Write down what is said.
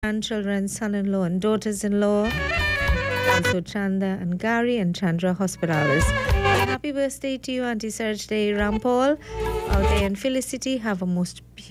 grandchildren, son-in-law and daughters-in-law. Also Chanda and Gary and Chandra Hospitals. Happy birthday to you, Auntie Serge Day Rampal. Out there in Felicity, have a most